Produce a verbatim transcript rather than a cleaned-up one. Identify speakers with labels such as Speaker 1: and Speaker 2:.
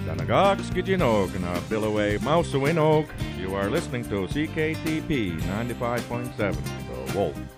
Speaker 1: Danagak Skijinog na Billaway Mausawinog. You are listening to C K T P ninety-five point seven, The Wolf.